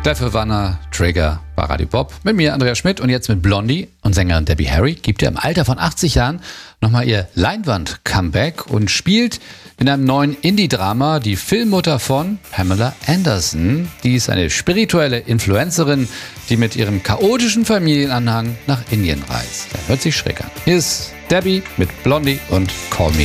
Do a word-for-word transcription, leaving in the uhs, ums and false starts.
Dafür Wanner, Trigger bei Radio Bob. Mit mir Andreas Schmidt und jetzt mit Blondie und Sängerin Debbie Harry gibt ihr im Alter von achtzig Jahren nochmal ihr Leinwand-Comeback und spielt in einem neuen Indie-Drama die Filmmutter von Pamela Anderson. Die ist eine spirituelle Influencerin, die mit ihrem chaotischen Familienanhang nach Indien reist. Das hört sich schräg an. Hier ist Debbie mit Blondie und Call Me